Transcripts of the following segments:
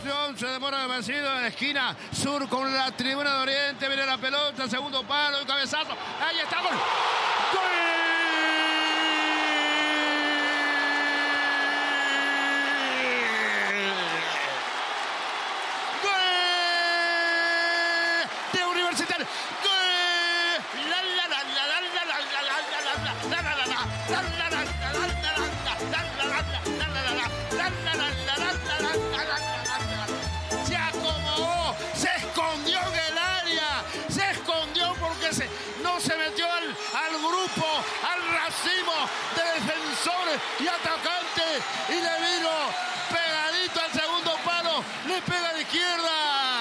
Construcción se demora demasiado en la esquina sur con la tribuna de Oriente. Viene la pelota, segundo palo, el cabezazo. Ahí está, gol. ¡Gol! Se acomodó, se escondió en el área, se escondió porque no se metió al grupo, al racimo de defensores y atacantes, y le vino pegadito al segundo palo, le pega a la izquierda.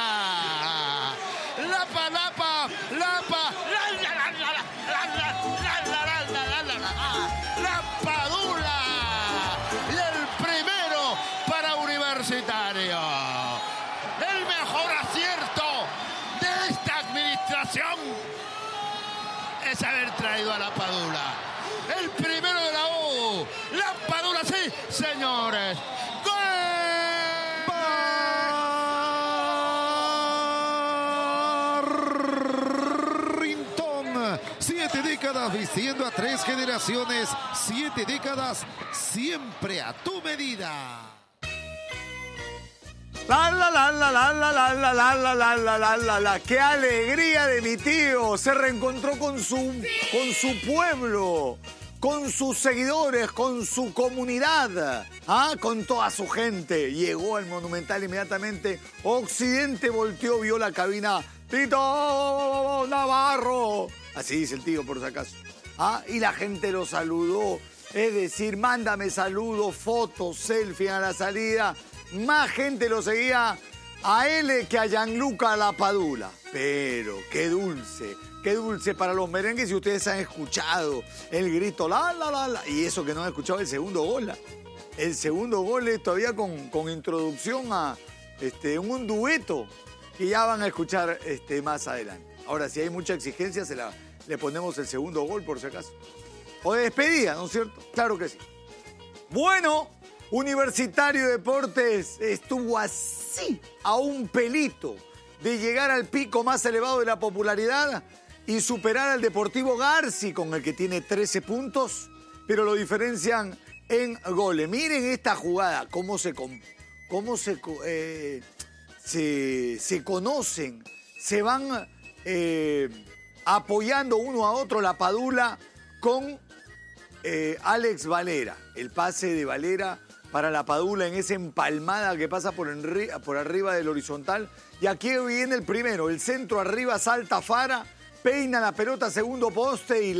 La Padula, y el primero para Universitario. El mejor acierto de esta administración es haber traído a la Padula. El primero de la U. La Padula, sí, señores. ¡Gol! 7 décadas vistiendo a 3 generaciones, 7 décadas siempre a tu medida. ¡Qué alegría de mi tío! Se reencontró con su pueblo, con sus seguidores, con su comunidad, con toda su gente. Llegó al Monumental inmediatamente. Occidente volteó, vio la cabina. ¡Tito Navarro! Así dice el tío, por si acaso. Y la gente lo saludó. Es decir, mándame saludos, fotos, selfie a la salida. Más gente lo seguía a él que a Gianluca Lapadula. Pero qué dulce para los merengues. Y ustedes han escuchado el grito, la. Y eso que no han escuchado el segundo gol. El segundo gol es todavía con introducción a un dueto que ya van a escuchar más adelante. Ahora, si hay mucha exigencia, le ponemos el segundo gol, por si acaso. O de despedida, ¿no es cierto? Claro que sí. Bueno, Universitario de Deportes estuvo así, a un pelito, de llegar al pico más elevado de la popularidad y superar al Deportivo Garci, con el que tiene 13 puntos, pero lo diferencian en goles. Miren esta jugada, cómo se conocen, se van apoyando uno a otro, la Padula con Alex Valera. El pase de Valera para la Padula en esa empalmada que pasa por arriba del horizontal. Y aquí viene el primero, el centro arriba, salta Fara, peina la pelota, segundo poste y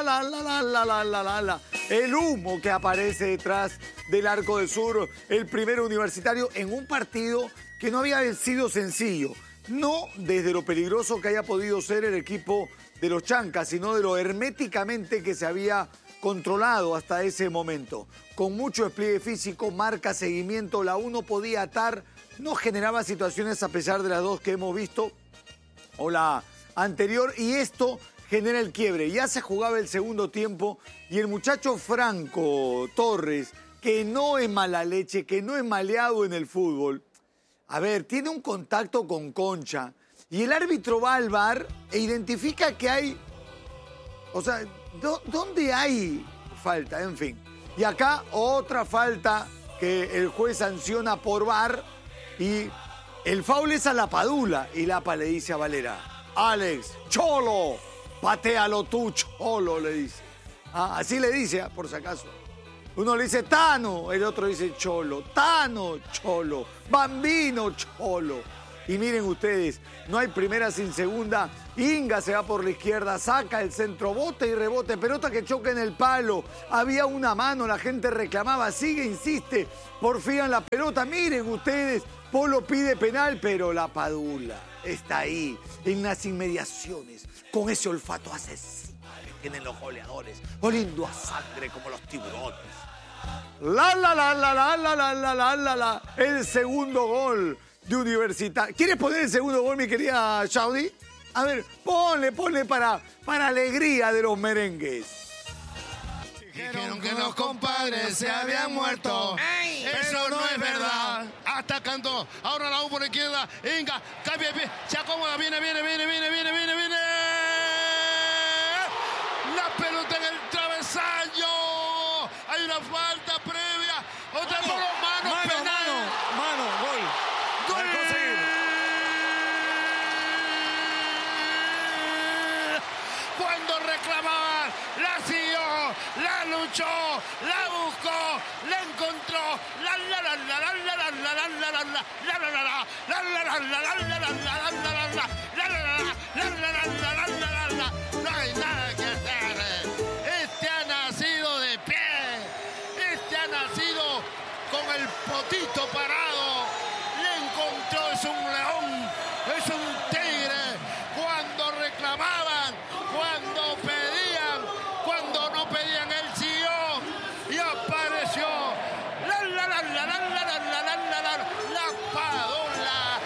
el humo que aparece detrás del Arco del Sur, el primero Universitario en un partido que no había sido sencillo. No desde lo peligroso que haya podido ser el equipo de los Chancas, sino de lo herméticamente que se había controlado hasta ese momento. Con mucho despliegue físico, marca, seguimiento, la U no podía atar, no generaba situaciones a pesar de las dos que hemos visto, o la anterior, y esto genera el quiebre. Ya se jugaba el segundo tiempo y el muchacho Franco Torres, que no es mala leche, que no es maleado en el fútbol, a ver, tiene un contacto con Concha y el árbitro va al VAR e identifica que hay, o sea, ¿dónde hay falta? En fin. Y acá otra falta que el juez sanciona por VAR y el foul es a la Padula y Lapa le dice a Valera, Alex, Cholo, patealo tú, Cholo, le dice. Así le dice, por si acaso. Uno le dice Tano, el otro dice Cholo. Tano, Cholo. Bambino, Cholo. Y miren ustedes, no hay primera sin segunda. Inga se va por la izquierda, saca el centro, bote y rebote, pelota que choca en el palo. Había una mano, la gente reclamaba, sigue, insiste, porfían la pelota. Miren ustedes, Polo pide penal, pero la Padula está ahí, en las inmediaciones, con ese olfato asesino que tienen los goleadores, oliendo a sangre como los tiburones. El segundo gol de Universitario. ¿Quieres poner el segundo gol, mi querida Shaudi? A ver, ponle para alegría de los merengues. Dijeron que los compadres se habían muerto. Eso no es verdad. atacando. Ahora la U por la izquierda. Inga, cambia de pie, se acomoda, viene. La pelota en el travesaño. Hay una falta previa. Otra por los manos, penal. Mano, gol. ¡Gol! Cuando reclamaban, la siguió, la luchó, la buscó, la encontró. No hay nada que hacer. Este ha nacido de pie. Este ha nacido con el potito parado. Le encontró, es un león, es un tigre. Cuando reclamaban, cuando pedían, cuando no pedían, él siguió y apareció. La Padula,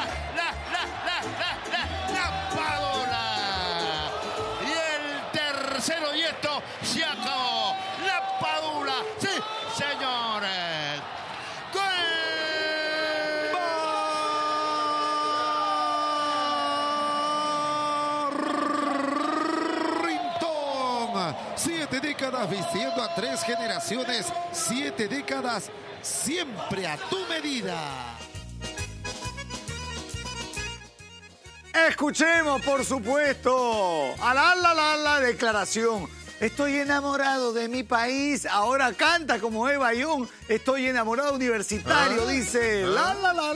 la Padula. Y el tercero, y esto se acabó. La Padula, sí, señores. ¡Gol! 7 décadas vistiendo a 3 generaciones, 7 décadas siempre a tu medida. Escuchemos, por supuesto, a la declaración. Estoy enamorado de mi país. Ahora canta como Eva Young. Estoy enamorado universitario, dice. La.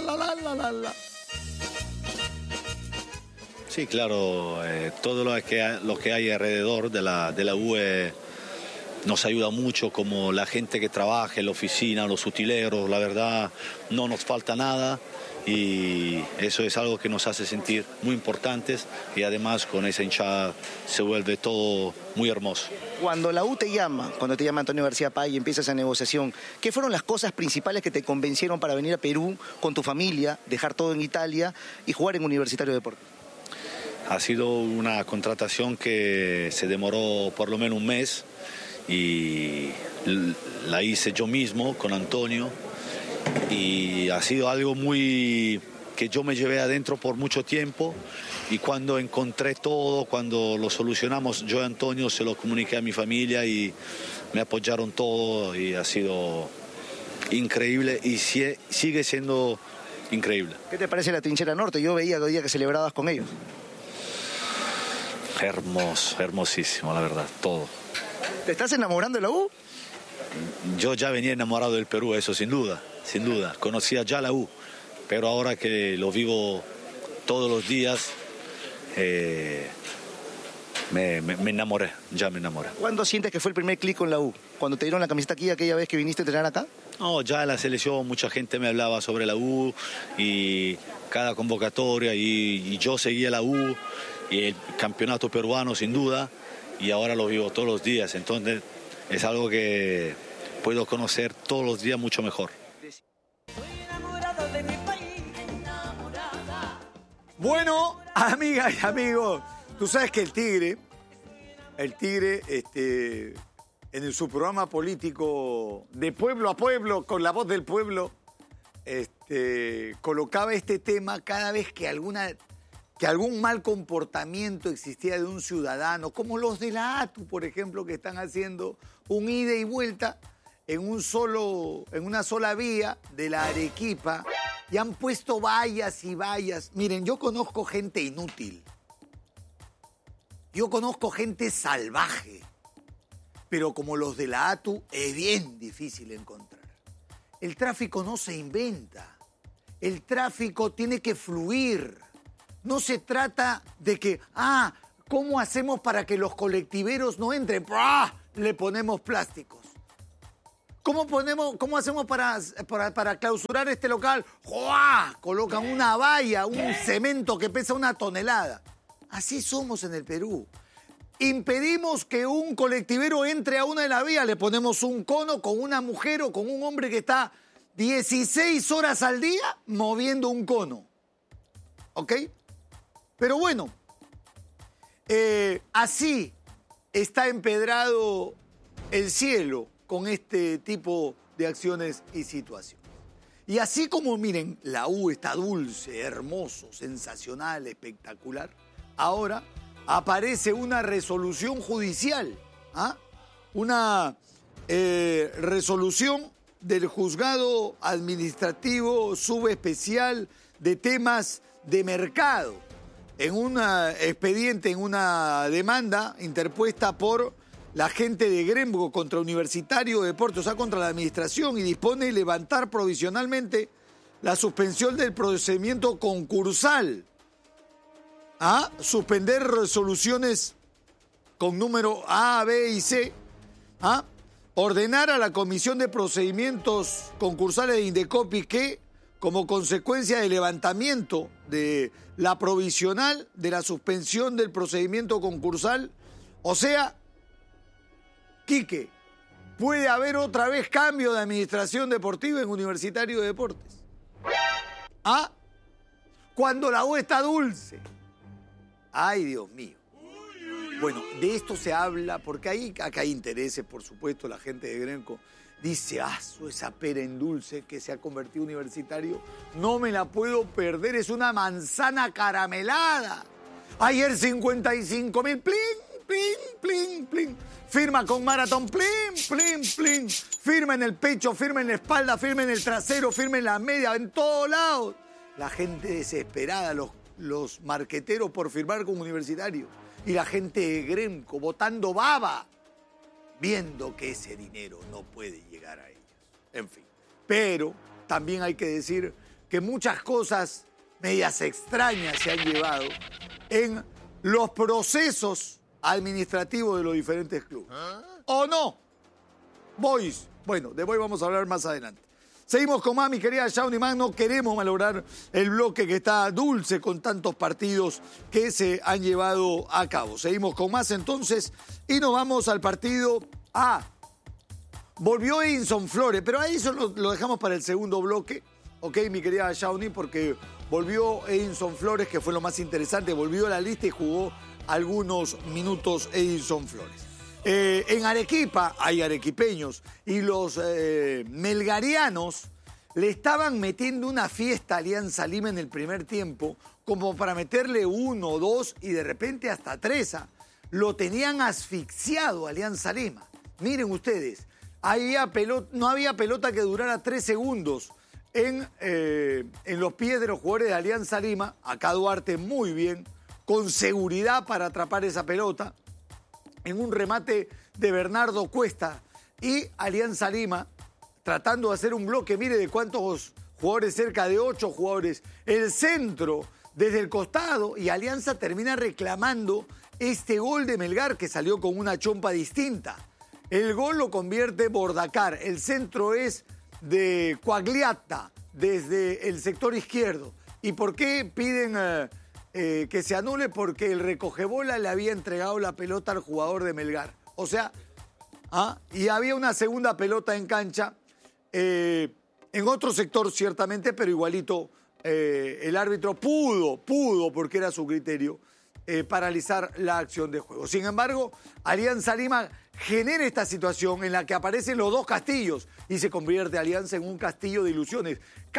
Sí, claro, todo lo que hay alrededor de la UE nos ayuda mucho, como la gente que trabaja en la oficina, los utileros, la verdad no nos falta nada y eso es algo que nos hace sentir muy importantes y además con esa hinchada se vuelve todo muy hermoso. Cuando la U te llama, cuando te llama Antonio García Pay y empieza esa negociación, ¿qué fueron las cosas principales que te convencieron para venir a Perú con tu familia, dejar todo en Italia y jugar en Universitario de Deportes? Ha sido una contratación que se demoró por lo menos un mes y la hice yo mismo con Antonio y ha sido algo muy que yo me llevé adentro por mucho tiempo y cuando encontré todo, cuando lo solucionamos yo y Antonio, se lo comuniqué a mi familia y me apoyaron todo y ha sido increíble y sigue siendo increíble. ¿Qué te parece la trinchera norte? Yo veía que día que celebrabas con ellos. Hermoso, hermosísimo, la verdad, todo. ¿Te estás enamorando de la U? Yo ya venía enamorado del Perú, eso sin duda. Conocía ya la U, pero ahora que lo vivo todos los días, me enamoré, ya me enamoré. ¿Cuándo sientes que fue el primer clic con la U? ¿Cuando te dieron la camiseta aquí aquella vez que viniste a entrenar acá? No, ya en la selección mucha gente me hablaba sobre la U y cada convocatoria y yo seguía la U y el campeonato peruano sin duda y ahora lo vivo todos los días, entonces es algo que puedo conocer todos los días mucho mejor. Bueno, amigas y amigos, tú sabes que el Tigre, en su programa político de pueblo a pueblo, con la voz del pueblo, colocaba este tema cada vez que algún mal comportamiento existía de un ciudadano, como los de la ATU, por ejemplo, que están haciendo un ida y vuelta en una sola vía de la Arequipa y han puesto vallas y vallas. Miren, yo conozco gente inútil. Yo conozco gente salvaje. Pero como los de la ATU es bien difícil encontrar. El tráfico no se inventa. El tráfico tiene que fluir. No se trata de que, ¿cómo hacemos para que los colectiveros no entren? Le ponemos plásticos. ¿Cómo hacemos para clausurar este local? Colocan una valla, un cemento que pesa 1 tonelada. Así somos en el Perú. Impedimos que un colectivero entre a una de las vías, le ponemos un cono con una mujer o con un hombre que está 16 horas al día moviendo un cono. ¿Ok? Pero bueno, así está empedrado el cielo con este tipo de acciones y situaciones. Y así como, miren, la U está dulce, hermoso, sensacional, espectacular, ahora aparece una resolución judicial, una resolución del Juzgado Administrativo Subespecial de Temas de Mercado, en un expediente, en una demanda interpuesta por la gente de Gremco contra Universitario de Deportes, o sea, contra la administración, y dispone levantar provisionalmente la suspensión del procedimiento concursal, suspender resoluciones con número A, B y C, ordenar a la Comisión de Procedimientos Concursales de Indecopi que, como consecuencia del levantamiento de la provisional de la suspensión del procedimiento concursal, o sea, Quique, puede haber otra vez cambio de administración deportiva en Universitario de Deportes. Cuando la U está dulce. Ay, Dios mío. Bueno, de esto se habla porque acá hay intereses, por supuesto, la gente de Gremco dice, esa pera en dulce que se ha convertido en Universitario, no me la puedo perder, es una manzana caramelada. Ayer 55.000, plin, plin, plin, plin. Firma con Maratón, plin, plin, plin. Firma en el pecho, firma en la espalda, firma en el trasero, firma en la media, en todos lados. La gente desesperada, los marqueteros por firmar con Universitario. Y la gente de Gremco botando baba, viendo que ese dinero no puede llegar a ellos. En fin. Pero también hay que decir que muchas cosas medias extrañas se han llevado en los procesos administrativos de los diferentes clubes. ¿O no? Boys. Bueno, de Boys vamos a hablar más adelante. Seguimos con más, mi querida Shawnee Man. No queremos malograr el bloque que está dulce con tantos partidos que se han llevado a cabo. Seguimos con más entonces y nos vamos al partido A. Volvió Edinson Flores, pero ahí eso lo dejamos para el segundo bloque. Ok, mi querida Shawnee, porque volvió Edinson Flores, que fue lo más interesante. Volvió a la lista y jugó algunos minutos Edinson Flores. En Arequipa hay arequipeños y los melgarianos le estaban metiendo una fiesta a Alianza Lima en el primer tiempo como para meterle 1, 2 y de repente hasta 3. Lo tenían asfixiado Alianza Lima. Miren ustedes, no había pelota que durara 3 segundos en los pies de los jugadores de Alianza Lima. Acá Duarte muy bien, con seguridad para atrapar esa pelota, en un remate de Bernardo Cuesta, y Alianza Lima tratando de hacer un bloque, mire de cuántos jugadores, cerca de 8 jugadores, el centro desde el costado, y Alianza termina reclamando este gol de Melgar que salió con una chompa distinta. El gol lo convierte Bordacar, el centro es de Quagliata desde el sector izquierdo. ¿Y por qué piden que se anule? Porque el recogebola le había entregado la pelota al jugador de Melgar. O sea, y había una segunda pelota en cancha, en otro sector ciertamente, pero igualito el árbitro pudo, porque era su criterio, paralizar la acción de juego. Sin embargo, Alianza Lima genera esta situación en la que aparecen los dos castillos y se convierte Alianza en un castillo de ilusiones.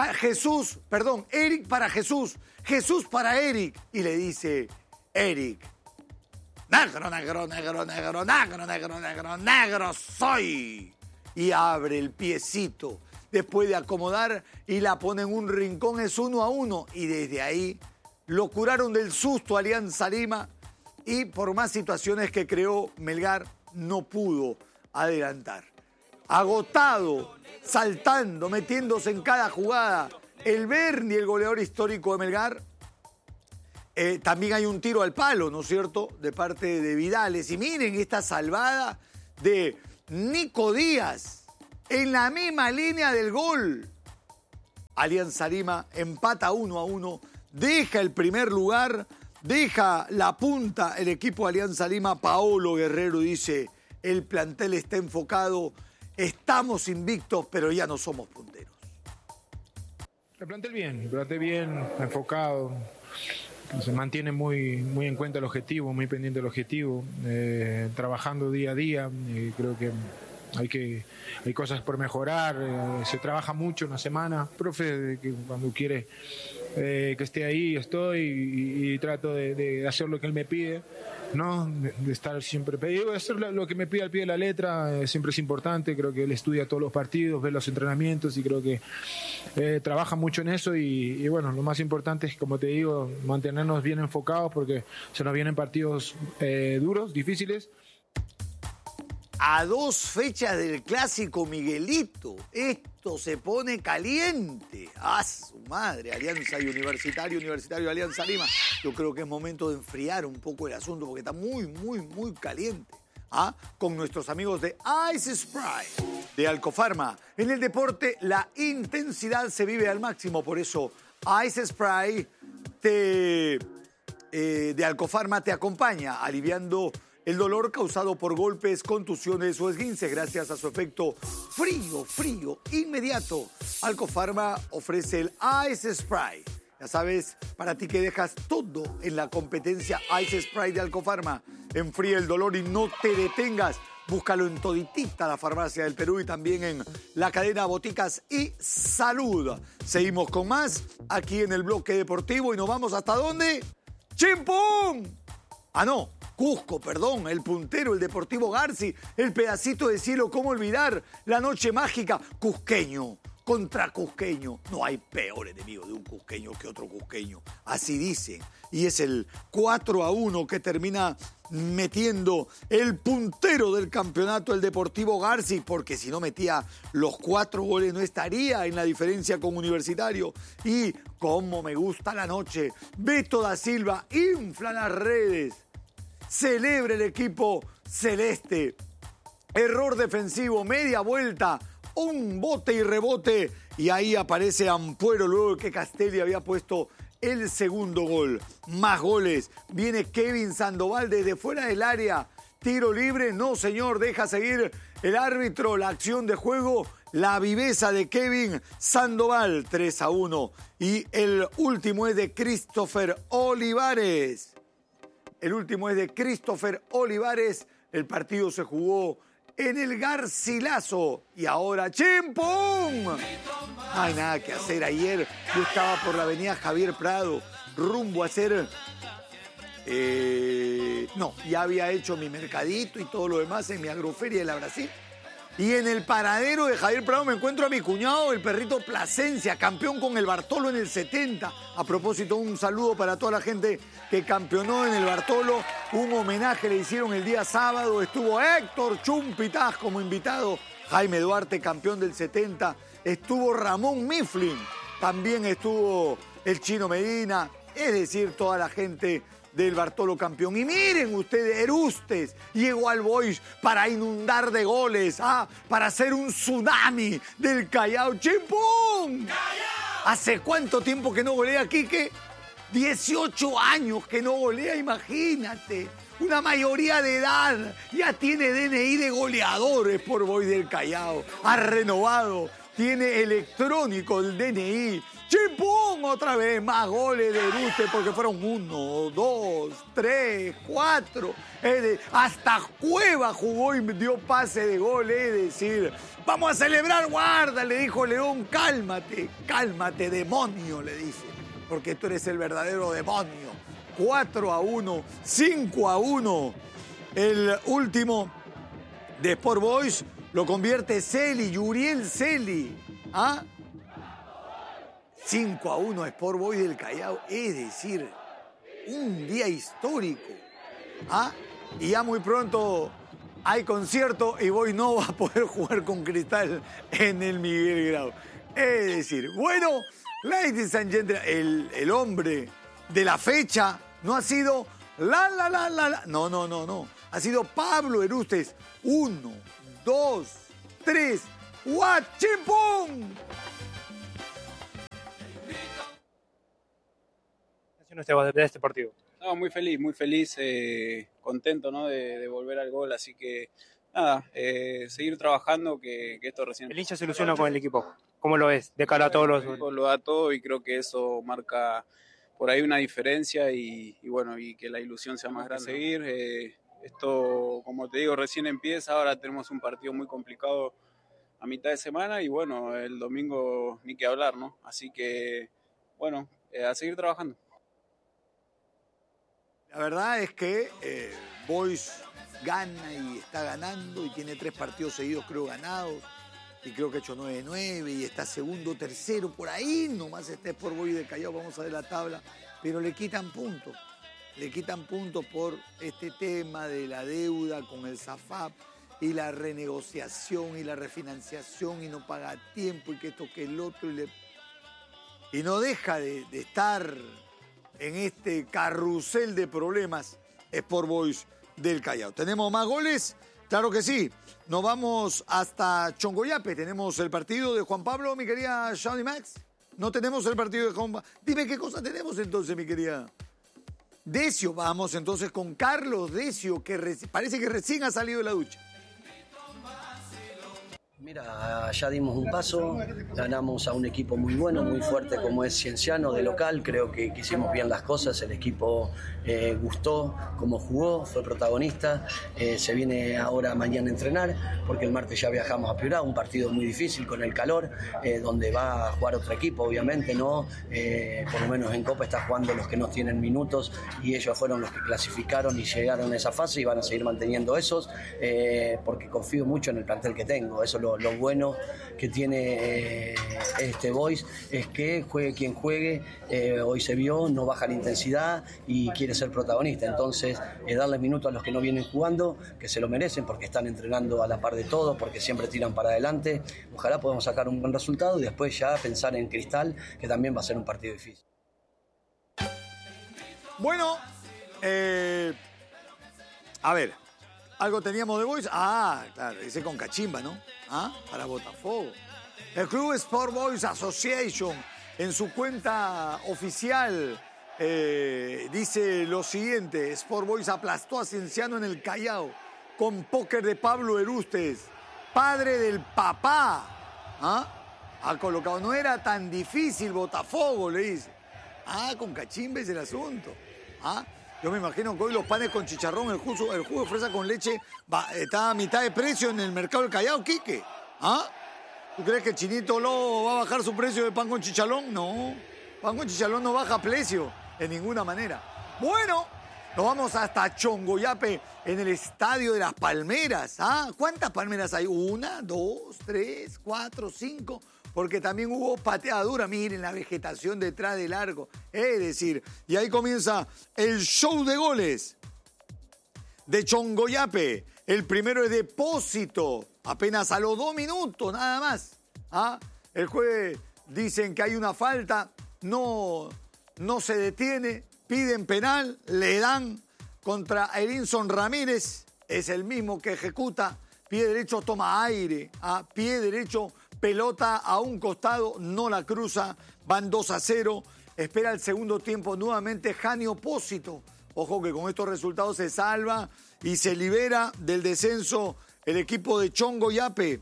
Eric para Jesús para Eric, y le dice, Eric, negro, negro, negro, negro, negro, negro, negro, negro soy. Y abre el piecito después de acomodar y la pone en un rincón, es 1-1, y desde ahí lo curaron del susto Alianza Lima, y por más situaciones que creó Melgar no pudo adelantar. Agotado, saltando, metiéndose en cada jugada, el Berni, el goleador histórico de Melgar. También hay un tiro al palo, ¿no es cierto?, de parte de Vidales. Y miren esta salvada de Nico Díaz en la misma línea del gol. Alianza Lima empata 1-1, deja el primer lugar, deja la punta el equipo de Alianza Lima. Paolo Guerrero dice, el plantel está enfocado, estamos invictos, pero ya no somos punteros. El plantel bien, enfocado. Se mantiene muy en cuenta el objetivo, muy pendiente del objetivo, trabajando día a día. Creo que hay cosas por mejorar, se trabaja mucho una semana. Profe, que cuando quiere que esté ahí, estoy y trato de hacer lo que él me pide, ¿no? De estar siempre pedido, de hacer lo que me pide al pie de la letra, siempre es importante. Creo que él estudia todos los partidos, ve los entrenamientos y creo que trabaja mucho en eso y bueno, lo más importante es, como te digo, mantenernos bien enfocados porque se nos vienen partidos duros, difíciles. A 2 fechas del clásico Miguelito, esto se pone caliente. ¡Ah, su madre! Alianza y Universitario Alianza Lima. Yo creo que es momento de enfriar un poco el asunto porque está muy, muy, muy caliente. Con nuestros amigos de Ice Sprite de Alcofarma. En el deporte, la intensidad se vive al máximo. Por eso, Ice Sprite de Alcofarma te acompaña, aliviando el dolor causado por golpes, contusiones o esguinces gracias a su efecto frío, inmediato. Alcofarma ofrece el Ice Spray. Ya sabes, para ti que dejas todo en la competencia Ice Spray de Alcofarma. Enfría el dolor y no te detengas. Búscalo en toditita la farmacia del Perú y también en la cadena Boticas y Salud. Seguimos con más aquí en el bloque deportivo y nos vamos ¿hasta dónde? ¡Chimpún! No. Cusco, perdón, el puntero, el Deportivo Garci, el pedacito de cielo, ¿cómo olvidar? La noche mágica, cusqueño contra cusqueño. No hay peor enemigo de un cusqueño que otro cusqueño, así dicen. Y es el 4-1 que termina metiendo el puntero del campeonato, el Deportivo Garci, porque si no metía los 4 goles no estaría en la diferencia con Universitario. Y cómo me gusta la noche, Beto da Silva infla las redes. Celebra el equipo celeste. Error defensivo, media vuelta, un bote y rebote. Y ahí aparece Ampuero luego que Castelli había puesto el segundo gol. Más goles. Viene Kevin Sandoval desde fuera del área. Tiro libre. No, señor. Deja seguir el árbitro la acción de juego. La viveza de Kevin Sandoval. 3-1. Y el último es de Christopher Olivares. El último es de Christopher Olivares. El partido se jugó en el Garcilaso. Y ahora ¡chimpum! No hay nada que hacer. Ayer yo estaba por la avenida Javier Prado, rumbo a hacer... ya había hecho mi mercadito y todo lo demás en mi agroferia de la Brasil. Y en el paradero de Javier Prado me encuentro a mi cuñado, el perrito Plasencia, campeón con el Bartolo en el 70. A propósito, un saludo para toda la gente que campeonó en el Bartolo. Un homenaje le hicieron el día sábado. Estuvo Héctor Chumpitaz como invitado. Jaime Duarte, campeón del 70. Estuvo Ramón Mifflin. También estuvo el Chino Medina. Es decir, toda la gente del Bartolo campeón. Y miren ustedes, Erustes llegó al Boys para inundar de goles, para hacer un tsunami del Callao. ¡Chimpún! ¿Hace cuánto tiempo que no golea, Quique? 18 años que no golea, imagínate. Una mayoría de edad. Ya tiene DNI de goleadores por Boys del Callao. Ha renovado. Tiene electrónico el DNI. ¡Chimpún! Otra vez, más goles de Erustes porque fueron 1, 2, 3, 4. Hasta Cueva jugó y dio pase de gol, es decir, vamos a celebrar, guarda, le dijo León, cálmate, cálmate, demonio, le dice, porque tú eres el verdadero demonio. 4-1, 5-1. El último de Sport Boys lo convierte Celi, Yuriel Celi. 5-1 Sport Boys del Callao, es decir, un día histórico. Y ya muy pronto hay concierto y Boys no va a poder jugar con Cristal en el Miguel Grau. Es decir, bueno, ladies and gentlemen, el hombre de la fecha no ha sido no. Ha sido Pablo Erustes. 1, 2, 3, ¡chimpún! De este partido. No, muy feliz, contento, ¿no? de volver al gol, así que nada, seguir trabajando, que esto recién... El hincha se ilusiona con el equipo, ¿cómo lo ves? De cara a todos los... Lo da todo y creo que eso marca por ahí una diferencia y bueno, y que la ilusión sea más grande. Seguir, Esto, como te digo, recién empieza. Ahora tenemos un partido muy complicado a mitad de semana y bueno, el domingo ni que hablar, ¿no? Así que, bueno, a seguir trabajando. La verdad es que Boys gana y está ganando y tiene 3 partidos seguidos, creo, ganados. Y creo que ha hecho 9-9 y está segundo, tercero, por ahí nomás está Sport Boys de Callao, vamos a ver la tabla. Pero le quitan puntos. Le quitan puntos por este tema de la deuda con el SAFAP y la renegociación y la refinanciación y no paga a tiempo y que esto que el otro y no deja de estar en este carrusel de problemas Sport Boys del Callao. ¿Tenemos más goles? Claro que sí. Nos vamos hasta Chongoyape. Tenemos el partido de Juan Pablo, mi querida Shawnee Max. No tenemos el partido de Juan Pablo. Dime qué cosa tenemos entonces, mi querida Decio. Vamos entonces con Carlos Decio, que parece que recién ha salido de la ducha. Mira, ya dimos un paso, ganamos a un equipo muy bueno, muy fuerte como es Cienciano de local, creo que hicimos bien las cosas, el equipo gustó cómo jugó, fue protagonista, se viene ahora mañana a entrenar porque el martes ya viajamos a Piura, un partido muy difícil con el calor, donde va a jugar otro equipo obviamente, ¿no? Por lo menos en Copa está jugando los que no tienen minutos y ellos fueron los que clasificaron y llegaron a esa fase y van a seguir manteniendo esos, porque confío mucho en el plantel que tengo, eso lo bueno que tiene este Boys es que juegue quien juegue, hoy se vio, no baja la intensidad y quiere ser protagonista, entonces darles minutos a los que no vienen jugando, que se lo merecen porque están entrenando a la par de todos, porque siempre tiran para adelante, ojalá podamos sacar un buen resultado y después ya pensar en Cristal, que también va a ser un partido difícil. Bueno, a ver, algo teníamos de Boys. Ah, claro, ese con cachimba, ¿no? Ah, para Botafogo. El Club Sport Boys Association, en su cuenta oficial, dice lo siguiente: Sport Boys aplastó a Cienciano en el Callao con póker de Pablo Erustes, padre del papá. ¿Ah? Ha colocado, no era tan difícil Botafogo, le dice. Ah, con cachimba es el asunto. Ah. Yo me imagino que hoy los panes con chicharrón, el jugo de fresa con leche, está a mitad de precio en el mercado del Callao, Quique. ¿Ah? ¿Tú crees que el Chinito Lobo va a bajar su precio de pan con chicharrón? No. Pan con chicharrón no baja precio de ninguna manera. Bueno, nos vamos hasta Chongoyape, en el Estadio de las Palmeras. ¿Ah? ¿Cuántas palmeras hay? 1, 2, 3, 4, 5... porque también hubo pateadura, miren la vegetación detrás del arco. Es decir, y ahí comienza el show de goles de Chongoyape. El primero es Depósito, apenas a los 2 minutos, nada más. ¿Ah? El juez dicen que hay una falta, no se detiene, piden penal, le dan contra Erinson Ramírez, es el mismo que ejecuta, pie derecho toma aire, a pie derecho pelota a un costado, no la cruza, van 2-0. Espera el segundo tiempo nuevamente Jani Opósito. Ojo que con estos resultados se salva y se libera del descenso el equipo de Chongoyape.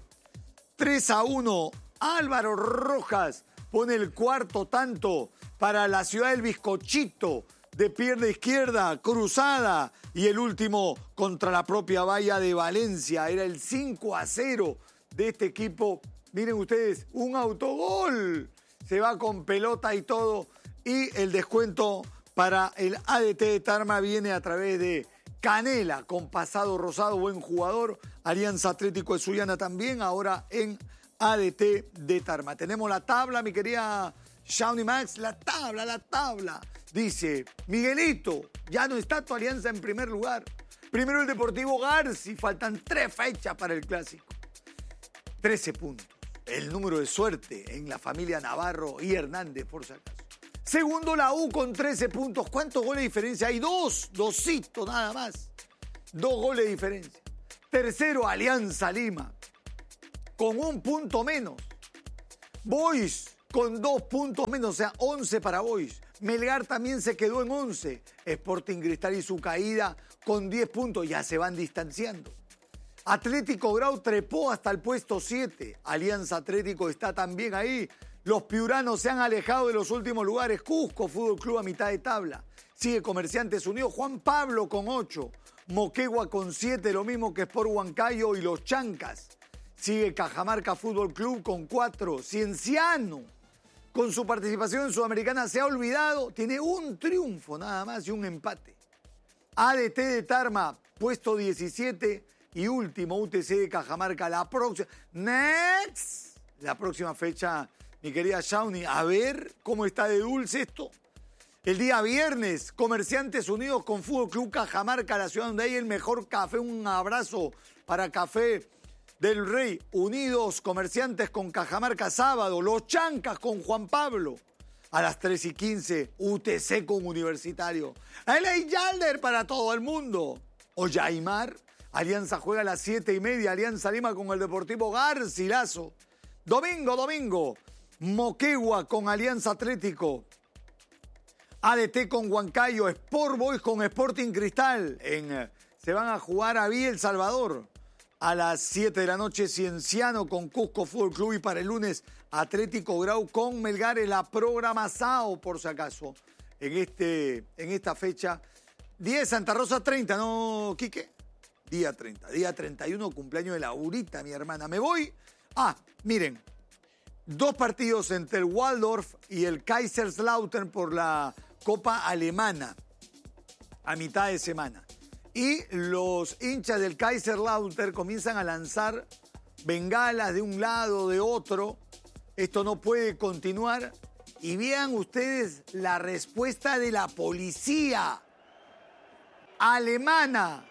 3-1. Álvaro Rojas pone el cuarto tanto para la ciudad del bizcochito. De pierna izquierda, cruzada. Y el último contra la propia valla de Valencia. Era el 5-0 de este equipo. Miren ustedes, un autogol. Se va con pelota y todo. Y el descuento para el ADT de Tarma viene a través de Canela, con pasado rosado, buen jugador. Alianza Atlético de Sullana también, ahora en ADT de Tarma. Tenemos la tabla, mi querida Shawnee Max. La tabla. Dice, Miguelito, ya no está tu Alianza en primer lugar. Primero el Deportivo Garci, faltan 3 fechas para el Clásico. 13 puntos. El número de suerte en la familia Navarro y Hernández, por si acaso. Segundo, la U con 13 puntos. ¿Cuántos goles de diferencia hay? 2, nada más. 2 goles de diferencia. Tercero, Alianza Lima, con 1 punto menos. Boys con 2 puntos menos, o sea, 11 para Boys. Melgar también se quedó en 11. Sporting Cristal y su caída con 10 puntos. Ya se van distanciando. Atlético Grau trepó hasta el puesto 7. Alianza Atlético está también ahí. Los piuranos se han alejado de los últimos lugares. Cusco Fútbol Club a mitad de tabla. Sigue Comerciantes Unidos, Juan Pablo con 8. Moquegua con 7, lo mismo que Sport Huancayo y los Chancas. Sigue Cajamarca Fútbol Club con 4. Cienciano, con su participación en Sudamericana, se ha olvidado. Tiene un triunfo nada más y un empate. ADT de Tarma, puesto 17 y último UTC de Cajamarca. La próxima, next, la próxima fecha, mi querida Shawnee, a ver cómo está de dulce esto. El día viernes, Comerciantes Unidos con Fútbol Club Cajamarca, la ciudad donde hay el mejor café. Un abrazo para Café del Rey. Unidos Comerciantes con Cajamarca sábado. Los Chancas con Juan Pablo. A las 3:15, UTC con Universitario. LA Yalder para todo el mundo. Ollaymar, Alianza juega a las 7:30. Alianza Lima con el Deportivo Garcilaso. Domingo, Moquegua con Alianza Atlético. ADT con Huancayo, Sport Boys con Sporting Cristal. Se van a jugar a Villa El Salvador. A las 7 de la noche, Cienciano con Cusco Fútbol Club. Y para el lunes, Atlético Grau con Melgar en la programa SAO, por si acaso. En esta fecha. Día de Santa Rosa 30, ¿no, Quique? Día 30. Día 31, cumpleaños de Laurita, mi hermana. Me voy. Miren. 2 partidos entre el Waldorf y el Kaiserslautern por la Copa Alemana a mitad de semana. Y los hinchas del Kaiserslautern comienzan a lanzar bengalas de un lado, de otro. Esto no puede continuar. Y vean ustedes la respuesta de la policía alemana.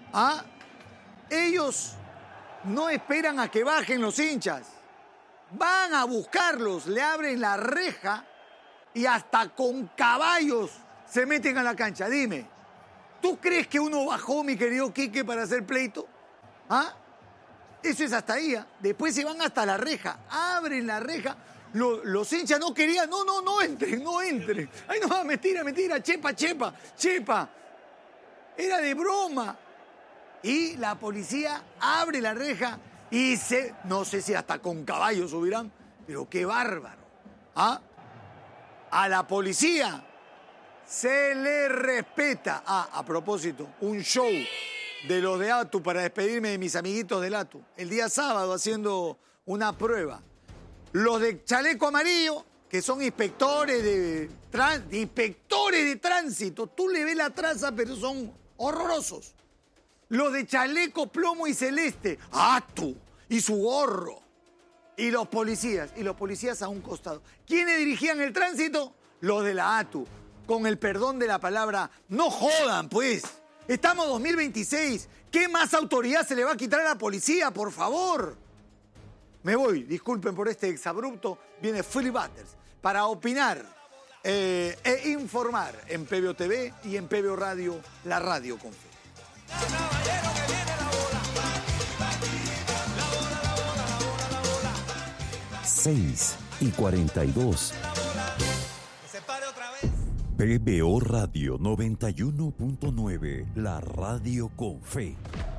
Ellos no esperan a que bajen los hinchas. Van a buscarlos, le abren la reja y hasta con caballos se meten a la cancha. Dime, ¿tú crees que uno bajó, mi querido Quique, para hacer pleito? Eso es hasta ahí. Después se van hasta la reja, abren la reja. Los hinchas no querían, no entren. Ay, no, mentira, chepa. Era de broma. Y la policía abre la reja y no sé si hasta con caballos subirán, pero qué bárbaro. A la policía se le respeta. A propósito, un show de los de ATU para despedirme de mis amiguitos del ATU. El día sábado haciendo una prueba. Los de chaleco amarillo, que son inspectores de tránsito. Tú le ves la traza, pero son horrorosos. Los de chaleco, plomo y celeste, ATU y su gorro. Y los policías a un costado. ¿Quiénes dirigían el tránsito? Los de la ATU. Con el perdón de la palabra, no jodan, pues. Estamos en 2026. ¿Qué más autoridad se le va a quitar a la policía, por favor? Me voy, disculpen por este exabrupto. Viene Philip Butters para opinar e informar en PBO TV y en PBO Radio, la radio con fe. 6:42. PBO Radio 91.9, la radio con fe.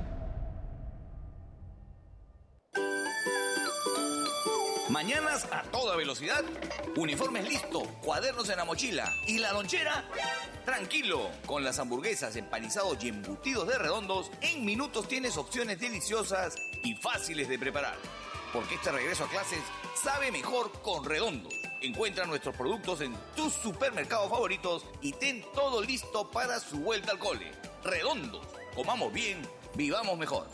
Mañanas a toda velocidad, uniformes listos, cuadernos en la mochila y la lonchera. Tranquilo, con las hamburguesas, empanizados y embutidos de Redondos, en minutos tienes opciones deliciosas y fáciles de preparar. Porque este regreso a clases sabe mejor con Redondos. Encuentra nuestros productos en tus supermercados favoritos y ten todo listo para su vuelta al cole. Redondos, comamos bien, vivamos mejor.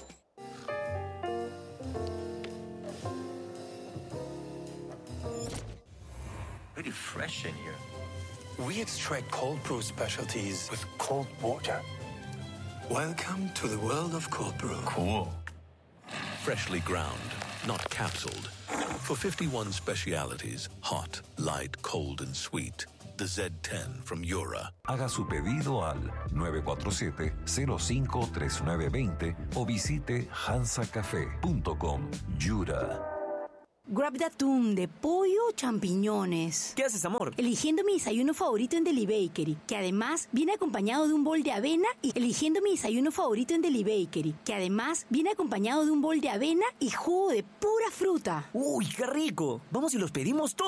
Pretty fresh in here. We extract cold brew specialties with cold water. Welcome to the world of cold brew. Cool. Freshly ground, not capsuled. For 51 specialities, hot, light, cold, and sweet. The Z10 from Yura. Haga su pedido al 947-053920 o visite hansacafé.com. Yura. Grab the Tune de pollo o champiñones. ¿Qué haces, amor? Eligiendo mi desayuno favorito en Deli Bakery, que además viene acompañado de un bol de avena y jugo de pura fruta. ¡Uy, qué rico! Vamos y los pedimos todos.